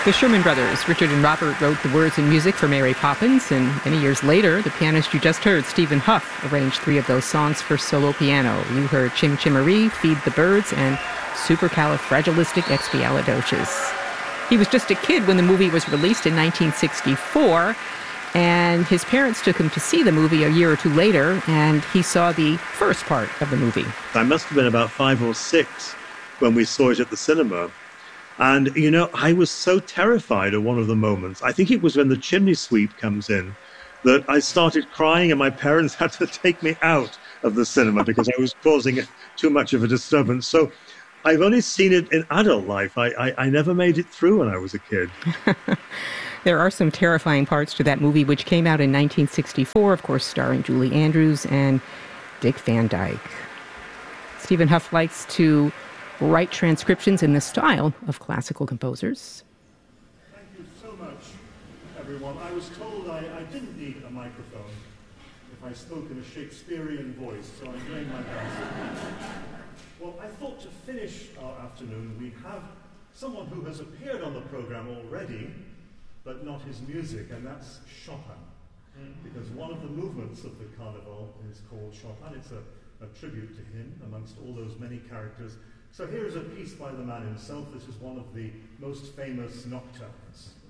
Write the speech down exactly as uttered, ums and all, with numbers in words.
The Sherman Brothers, Richard and Robert, wrote the words and music for Mary Poppins, and many years later, the pianist you just heard, Stephen Huff, arranged three of those songs for solo piano. You heard Chim Chimaree, Feed the Birds, and Supercalifragilisticexpialidocious. He was just a kid when the movie was released in nineteen sixty-four, and his parents took him to see the movie a year or two later, and he saw the first part of the movie. I must have been about five or six when we saw it at the cinema. And, you know, I was so terrified at one of the moments, I think it was when the chimney sweep comes in, that I started crying and my parents had to take me out of the cinema because I was causing too much of a disturbance. So I've only seen it in adult life. I, I, I never made it through when I was a kid. There are some terrifying parts to that movie, which came out in nineteen sixty-four, of course, starring Julie Andrews and Dick Van Dyke. Stephen Huff likes to write transcriptions in the style of classical composers. Thank you so much, everyone. I was told I, I didn't need a microphone if I spoke in a Shakespearean voice, so I'm doing my best. Well, I thought to finish our afternoon, we have someone who has appeared on the program already, but not his music, and that's Chopin. Because one of the movements of the Carnival is called Chopin. It's a, a tribute to him amongst all those many characters. So here is a piece by the man himself. This is one of the most famous nocturnes.